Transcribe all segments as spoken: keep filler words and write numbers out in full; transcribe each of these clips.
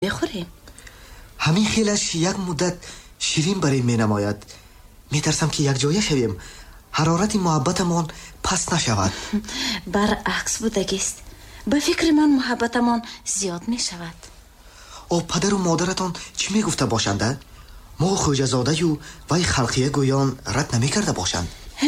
بخوریم. همین خیلش یک مدت شیرین برای می نماید. می ترسم که یک جایه شویم، حرارت محبتمان پس نشود. برعکس بودگیست. به فکر من محبتمان زیاد می شود. او پدر و مادرتان چی می گفته باشنده؟ ما خوجه زاده و وی خلقیه گویان رد نمی کرده باشند.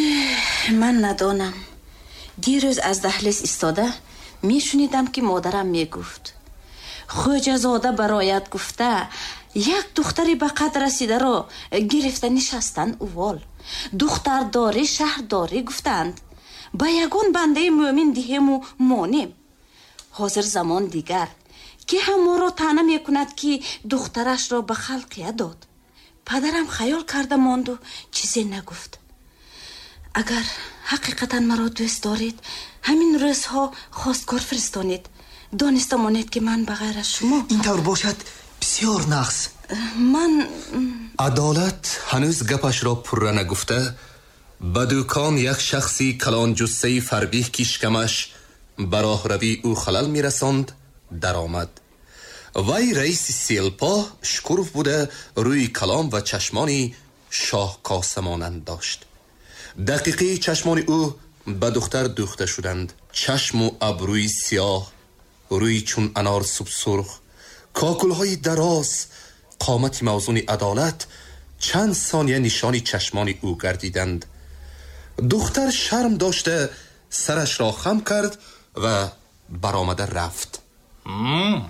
من ندانم. دیروز از دهلیز ایستاده می شنیدم که مادرم می گفت خوجه زاده برایت گفته یک دختری به قد رسیده را گرفته نشستن اوال. دختر داری شهر داری گفتند. با یگون بنده مومن دیهم و مانیم. حاضر زمان دیگر که همه را تنه می کند که دخترش را به خلقیه داد. پدرم خیال کرده ماند و چیزی نگفت. اگر حقیقتا مرا دوست دارید همین روزها خواستگار فرستانید. دانسته مانید که من بغیر از شما. این طور باشد بسیار نقص. من عدالت هنوز گپش را پره نگفته به دکان یک شخصی کلان جثه فربیه که شکمش براه روی او خلل می رساند در آمد. وی رئیس سیلپا شکروف بوده، روی کلام و چشمانی شاه کاسمانند داشت. دقیقی چشمان او به دختر دوخته شدند. چشم و ابروی سیاه، روی چون انار سوب سرخ، کاکلهای دراز. قامت موزون عدالت چند ثانیه نشانی چشمان او گردیدند. دختر شرم داشته سرش را خم کرد و برآمده رفت. مم.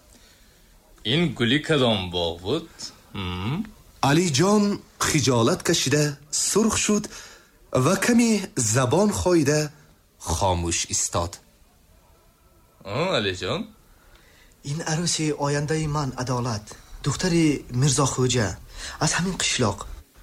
این گلی کدام باغ بود؟ مم. علی جان خجالت کشیده سرخ شد و کمی زبان خاییده خاموش ایستاد. علی جان، این عروس آینده من عدالت، دختر میرزا خوجه از همین قشلاق.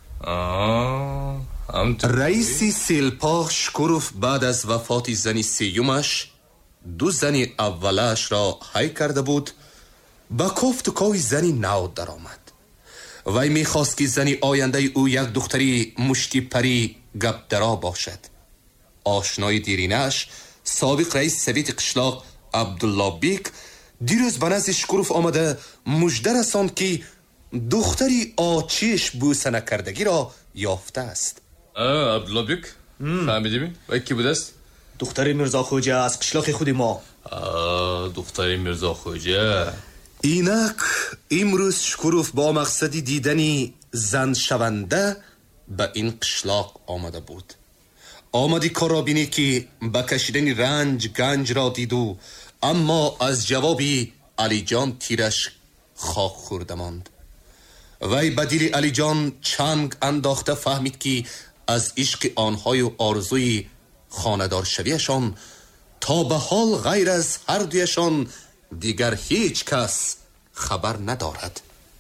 رئیس سیلپا شکروف بعد از وفات زنی سیومش دو زنی اولش را حی کرده بود. با کفت و کاوی زنی نو در آمد. وی میخواست که زنی آینده او یک دختری مشتی پری گپ درا باشد. آشنای دیرینش سابق رئیس سویت قشلاق عبدالله بیک دیروز به نزد شکروف آمده مژده رساند که دختری آچیش بوسه نکردگی را یافته است. عبدالله بیک فهمیدی و کی بود است؟ دختر میرزا خوجه از قشلاق خود ما. دختر میرزا خوجه. اینک امروز شکروف با مقصدی دیدنی زن شونده به این قشلاق آمده بود. آمدی کار را بینی که به کشیدن رنج گنج را دیدو، اما از جوابی علی جان تیرش خاک خورده ماند. وی به دل علی جان چنگ انداخته فهمید که از عشق آنهای و آرزوی خاندار شویشان تا به حال غیر از هر دویشان دیگر هیچ کس خبر ندارد.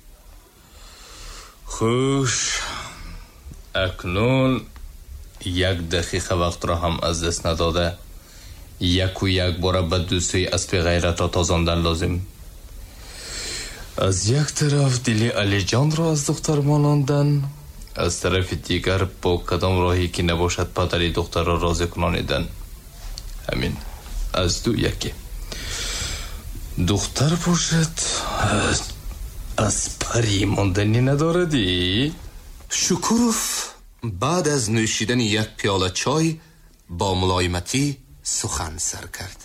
خوش، اکنون یک دقیقه وقت را هم از دست نداده یک و یک بار به دوستی اسب غیرت را تازاندن لازم. از یک طرف دل علی جان را از دختر ماناندن، از طرف دیگر با کدام راهی که نباشد پدر دختر را راضی کنانیدن. همین از دو یکی. دختر باشد از, از پری ماندنی نداردی؟ شکروف بعد از نوشیدن یک پیاله چای با ملایمتی سخن سر کرد.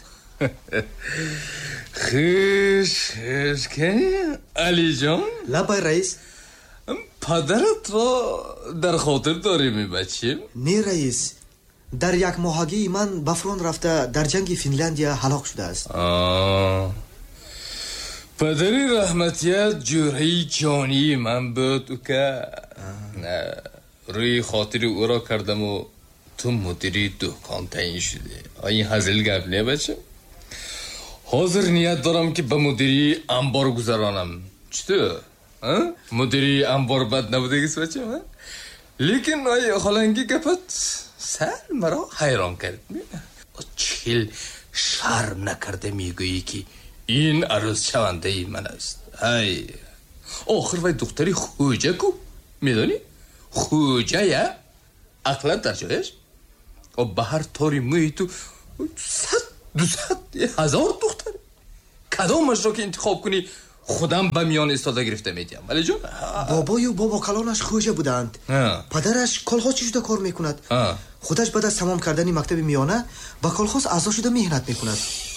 خوش خوش که علی جان. لبای رئیس. پدرت را در خاطر داریم بچه؟ نه رئیس، در یک ماهگی من به فرون رفته در جنگ فنلندیا هلاک شده است. آه. پدری رحمتیت جوری جانی من بود که روی خاطر او را کردم و تو مدیری دکان تعیین شده. این هزل گپ نه بچه؟ حاضر نیت دارم که به مدیری انبار گذرانم. چطور؟ مدیری انبار بد نبوده گیست بچه؟ لیکن آیا خالنگی گپت سر مرا حیران کرد. چیل شرم نکرده میگویی که این عروس شونده ای من است. های آخر وی دختری خوجه کو میدانی؟ خوجه یا اقلت در جایش و به هر طوری موی تو صد دو صد هزار دختر کدامش را که انتخاب کنی خودم به میان ایستاده گرفته میدیم. ولی جون بابای و بابا کلانش خوجه بودند. اه. پدرش کلخاز چی شده کار میکند. اه. خودش بعد از تمام کردن مکتب میانه با کلخاز اعضا شده مهنت میکند.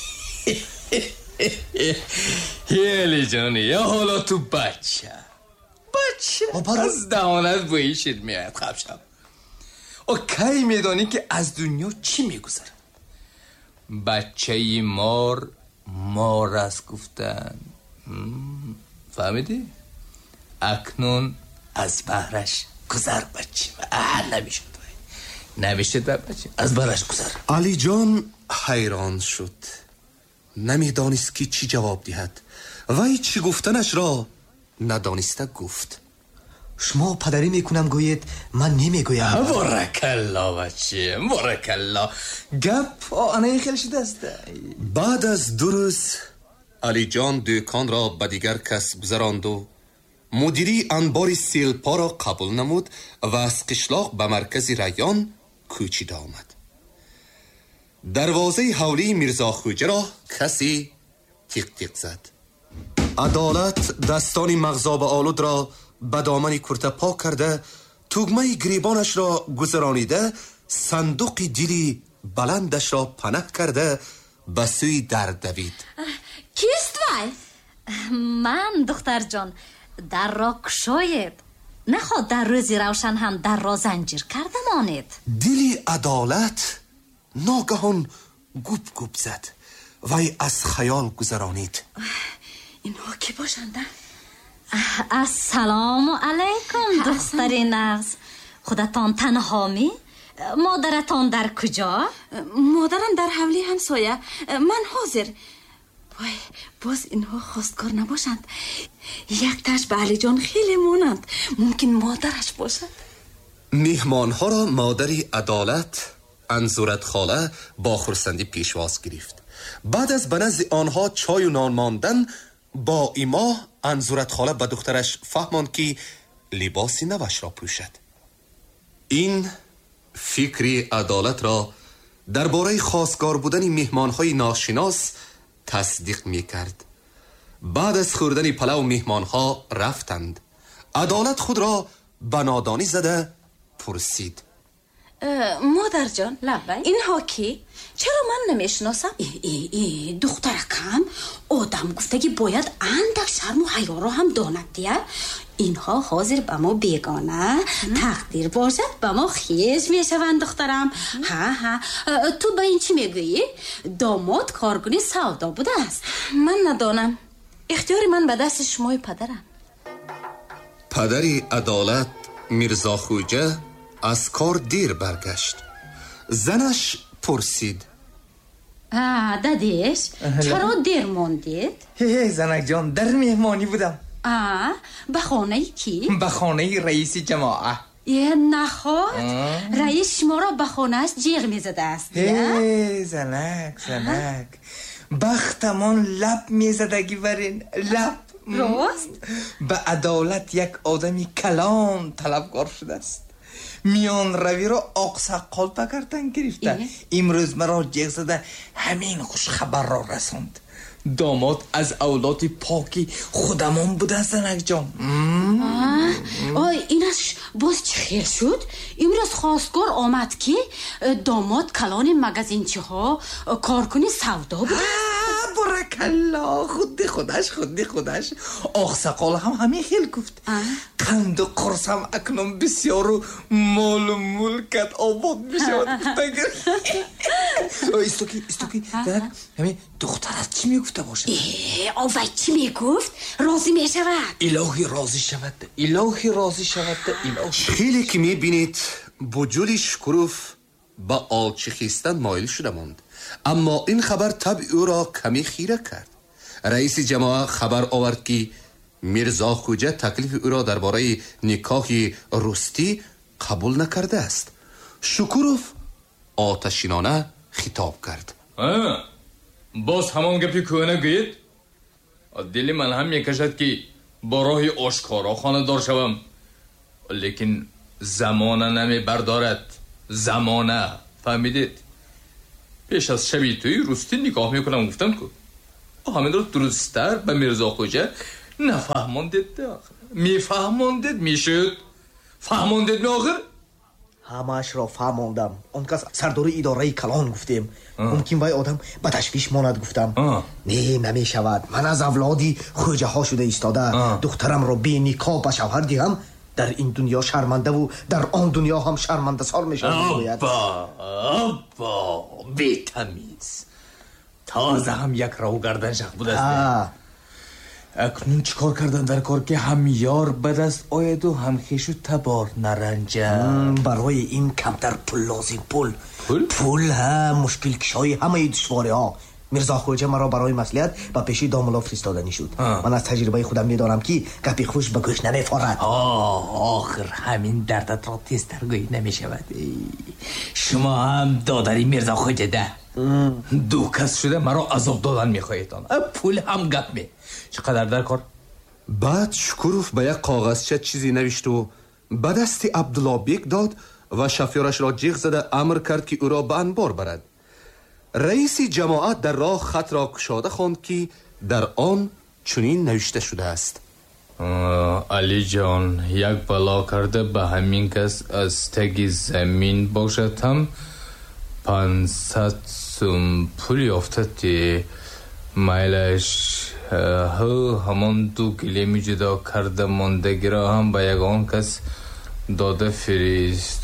هیلی جانی یا حالا تو بچه بچه از دهانت بویی شیر میاد خب شب و کی میدانی که از دنیا چی میگذره. بچه مار مار است گفتن. فهمیدی؟ اکنون از بهرش گذر بچه. اه نمیشد نمیشد بچه از بهرش گذر. علی جان حیران شد، نمیدانست که چی جواب دهد و چی گفتنش را ندانسته گفت. شما پدری میکنم گوید من نمیگویم. بارکالله بچه بارکالله. گپ آنه خیلی شده است. بعد از دو روز علی جان دکان را به دیگر کس گذراند و مدیری انبار سیلپا را قبول نمود و از قشلاق به مرکز ریان کوچیده آمد. دروازه حولی میرزا خوجه را کسی تیق تیق زد. عدالت دستان مغزاب آلود را به دامن کرته پاک کرده توگمه گریبانش را گذرانیده صندوق دیلی بلندش را پناه کرده به سوی در دوید. کیست وای؟ من دختر جان در را کشاید نخواد در روزی روشن هم در را زنجیر کرده ماند. دیلی عدالت ناگهان گوب گوب زد وی از خیال گذرانید. اینها کی باشنده؟ السلام علیکم دختر نغز. خودتان تنها می؟ مادرتان در کجا؟ مادرم در حولی همسایه. من حاضر. وای باز اینها خواستگار نباشند. یک تاش به علی جان خیلی مونند. ممکن مادرش باشد. میهمان ها را مادری عدالت انزورت خاله با خرسندی پیشواز گرفت. بعد از به نزد آنها چای و نان ماندن با ایما انزورت خاله به دخترش فهماند که لباسی نوش را پوشد. این فکری عدالت را درباره خواستگار بودن میهمانهای ناشناس تصدیق می کرد. بعد از خوردن پلو میهمانها رفتند. عدالت خود را به نادانی زده پرسید. مادر جان اینها کی؟ چرا من نمیشناسم؟ ای ای ای دخترکم آدم گفته که باید اندک شرم و حیا را هم داند دیگر. اینها حاضر به ما بیگانه تقدیر باشد به ما خیش میشوند دخترم. ها ها تو به این چی میگویی؟ داماد کارگونی سودا بوده است. من ندانم. اختیار من به دست شمای پدرم. پدری عدالت میرزا خوجه از کار دیر برگشت. زنش پرسید. آه دادیش چرا دیر موندید؟ هی زنک جان در مهمانی بودم. آه به خانه کی؟ به خانه رئیس جماعه. یه نخواد رئیس شما را به خانهش جیغ میزده است. هی زنک زنک بختمان لب میزدگی برین لب. راست؟ به عدالت یک آدمی کلان طلبگار شده است. میان روی را آق سقال پکردن گرفته. امروز مرا جیغ زده همین خوش خبر را رساند. داماد از اولاد پاکی خودمان بوده زنک جان. آی اینش باز چی خیر شد؟ امروز خواستگار آمد که داماد کلان مگزینچی ها کارکنی سودا بود. بارکالله خودی خودش خودی خودش آخ سقال هم همین خیل گفت. قند و قرص هم اکنون بسیار و مال و ملکت آباد میشود. استوکی استوکی همین دخترت چی میگفته باشد؟ آوای چی میگفت؟ راضی میشود. الهی راضی شود الهی راضی شود الهی. خیلی که میبینید بجولی شکروف با آلچه خیستن مایل شده ماند. اما این خبر طبع او را کمی خیره کرد. رئیس جماعه خبر آورد که میرزا خوجه تکلیف او را درباره نکاح رستی قبول نکرده است. شکروف آتشینانه خطاب کرد. باز همان گپی کوهنه گوید؟ دل من هم میکشد که با راه آشکارا خانه دار شوم، لیکن زمانه نمی بردارد. زمانه فهمیدید؟ پیش از شبی توی رستی نکاح میکنم گفتم که همین رو درستر به میرزا خوجه нафаҳмондед мефаҳмондед мешуд фаҳмондед меохир ҳамаашро фаҳмондам. Он кас сардори идораи калон гуфтем. мумкин вай одам ба ташвиш монад гуфтам. не намешавад. ман аз авлоди хоҷаҳо шуда истода духтарамро беникоҳ ба шавҳар диҳам, дар ин дунё шармандаву дар он дунё ҳам шармандасор мешавад. абба бетамиз тоза ҳам як роҳу гардан шах будааст. акнун чӣ кор кардан дар кор ки ҳам ёр ба даст ояду ҳам хешу табор наранҷад? барои ин камтар пул лозим. пул пул ҳа мушкилкушои ҳамаи душвориҳо. мирзо хоҷа маро барои маслиҳат ба пеши домуло фиристоданӣ шуд. ман аз таҷрибаи худам медонам ки гапи хуш ба гӯш намефорад. охир ҳамин дардатро тезтаргӯӣ намешавад. шумо ҳам додари мирзо хоҷада ду кас шуда маро азоб додан мехоҳедон. пул ҳам гап ме чӣ қадар дар кор? баъд Шукуров ба як коғазча чизе навишту ба дасти Абдуллобек дод ва шафёрашро ҷиғ зада амр кард ки ӯро ба анбор барад. раиси ҷамоат дар роҳ хатро кушода хонд ки дар он чунин навишта шудааст: алиҷон, як бало карда ба ҳамин кас аз таги замин бошад ҳам пансад сум пул ёфтади. майлаш ҳамон ду гилеми ҷудо карда мондагиро ҳам ба ягон кас дода фирист.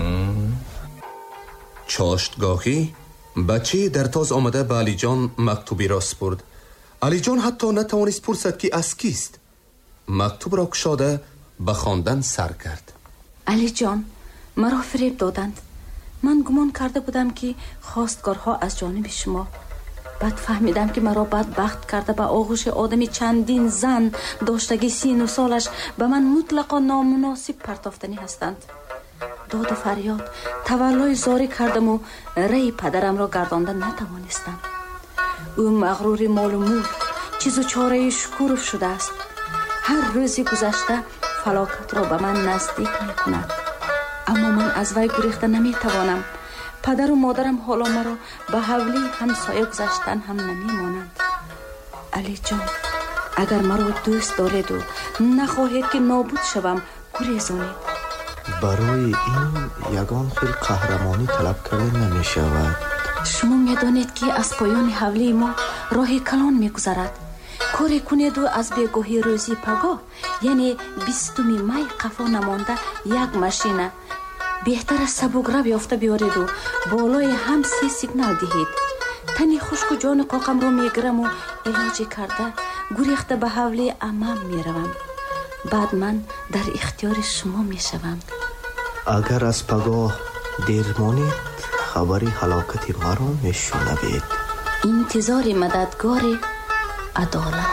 чоштгоҳӣ бачаи дартоз омада ба алиҷон мактубиро спурд. алиҷон ҳатто натавонист пурсад ки аз кист. мактубро кушода ба хондан сар кард. алиҷон, маро фиреб доданд. ман гумон карда будам ки хостгорҳо аз ҷониби шумо. баъд фаҳмидам ки маро бадбахт карда ба оғӯши одами чандин зан доштаги сину солаш ба ман мутлақо номуносиб партофтанӣ ҳастанд. доду фарёд, таваллои зорӣ кардаму раи падарамро гардонда натавонистам. ӯ мағрури молу мулк, чизу чораи Шукуров шудааст. ҳар рӯзи гузашта фалокатро ба ман наздик мекунад. аммо ман аз вай гурехта наметавонам. падару модарам ҳоло маро ба ҳавли ҳамсоя гузаштан ҳам намемонанд. алиҷон, агар маро дӯст дореду нахоҳед ки нобуд шавам, гурезонед. барои ин ягон хел қаҳрамонӣ талаб карда намешавад. шумо медонед ки аз поёни ҳавлии мо роҳи калон мегузарад. коре кунеду аз бегоҳи рӯзи пагоҳ, яъне бистуми май қафо намонда як машина беҳтар аз сабукрав ёфта биёреду болои ҳам се сигнал диҳед. тани хушку ҷони қоқамро мегираму илоҷе карда гурехта ба ҳавли амам меравам. баъд ман дар ихтиёри шумо мешавам. агар аз пагоҳ дер монед, хабари ҳалокати маро мешунавед. интизори мададгори адолат.